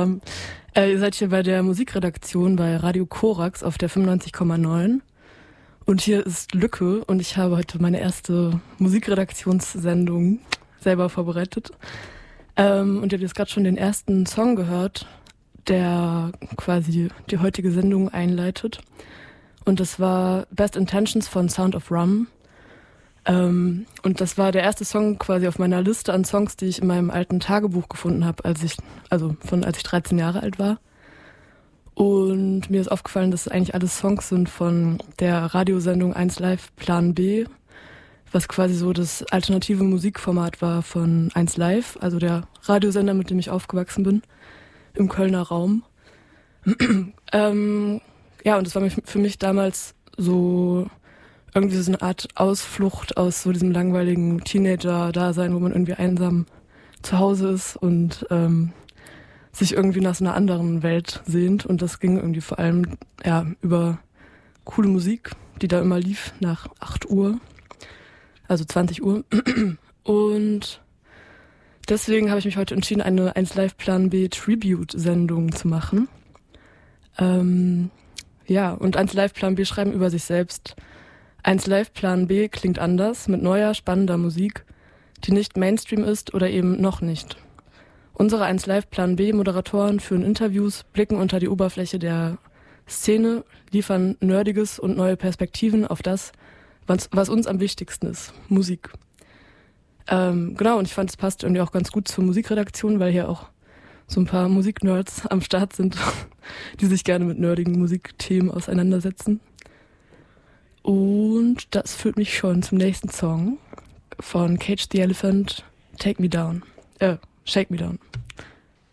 Namen. Ihr seid hier bei der Musikredaktion bei Radio Korax auf der 95,9. Und hier ist Lücke und ich habe heute meine erste Musikredaktionssendung selber vorbereitet. Und ihr habt jetzt gerade schon den ersten Song gehört, der quasi die heutige Sendung einleitet. Und das war Best Intentions von Sound of Rum. Und das war der erste Song quasi auf meiner Liste an Songs, die ich in meinem alten Tagebuch gefunden habe, als ich 13 Jahre alt war. Und mir ist aufgefallen, dass es eigentlich alles Songs sind von der Radiosendung 1 Live Plan B, was quasi so das alternative Musikformat war von 1 Live, also der Radiosender, mit dem ich aufgewachsen bin, im Kölner Raum. Ja, und das war für mich damals so irgendwie so eine Art Ausflucht aus so diesem langweiligen Teenager-Dasein, wo man irgendwie einsam zu Hause ist und sich irgendwie nach so einer anderen Welt sehnt. Und das ging irgendwie vor allem über coole Musik, die da immer lief nach 8 Uhr, also 20 Uhr. Und deswegen habe ich mich heute entschieden, eine 1 Live Plan B Tribute-Sendung zu machen. Und 1 Live Plan B schreiben über sich selbst. 1 Live Plan B klingt anders, mit neuer, spannender Musik, die nicht Mainstream ist oder eben noch nicht. Unsere 1 Live Plan B Moderatoren führen Interviews, blicken unter die Oberfläche der Szene, liefern nerdiges und neue Perspektiven auf das, was uns am wichtigsten ist, Musik. Und ich fand, es passt irgendwie auch ganz gut zur Musikredaktion, weil hier auch so ein paar Musiknerds am Start sind, die sich gerne mit nerdigen Musikthemen auseinandersetzen. Und das führt mich schon zum nächsten Song von Cage the Elephant, Shake Me Down.